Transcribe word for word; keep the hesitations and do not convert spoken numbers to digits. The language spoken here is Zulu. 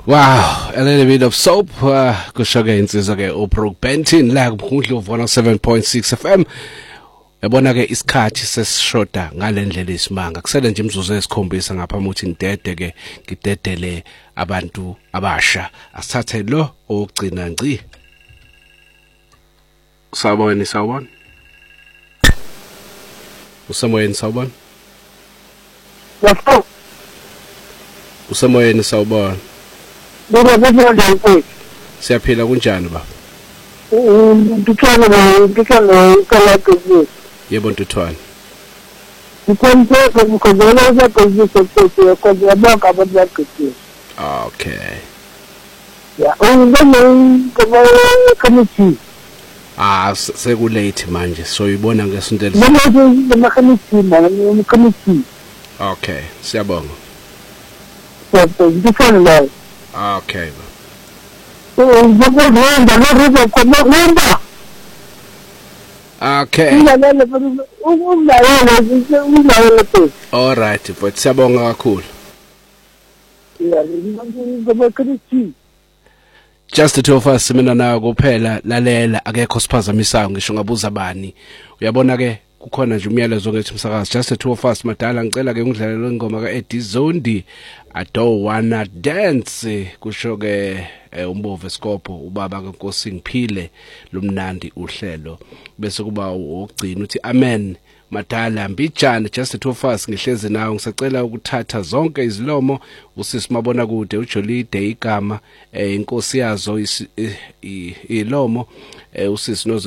Wow, a little bit of soap. Kushoke insizwa ke uBrooke Benton la kuMkhundlu one oh seven point six F M. Yabona ke isikhathi sesishoda ngalendlela isimanga. Kusele nje imzuzu esikhombisa ngaphambi ukuthi ngidede ke ngidedele abantu abasha. Asithathe lo ogcina ngci. Sawubona sawubona. Usemoyeni sawubona. Yebo. Usemoyeni sawubona. Baba baba nje. Siyaphila kunjani baba? Ngithana ngithana ukala kuzi. Yebo Ntuthwane. Ngithanda ukukhona ukuthi kuzi kuzi yabonga abantu bakuzi. Okay. Ya, ungibona kama committee. Ah sekulate manje so uyibona ngesonto Manje ngama committee manje committee. Okay, siyabonga. Yebo, ngithana la. Okay. Okay. All right, but siyabonga kakhulu. Just the two of us mina nayo kuphela lalela akekho siphazamisayo ngisho ngabuza bani. Uyabona ke kukhona nje umyalezo ngethi umsakazi just the two of us madala ngicela ke ungidlalele ingoma ka Eddie Zondi I don't wanna dance kusho ke umbove Scopo ubaba kaNkosi ngiphile lumnandi uhlelo bese kuba ugcina uthi amen madala mbijana just the two of us ngihlezi nawe ngisacela ukuthatha zonke izilomo usisi mabona kude uJolide igama inkosi yazo ilomo usisi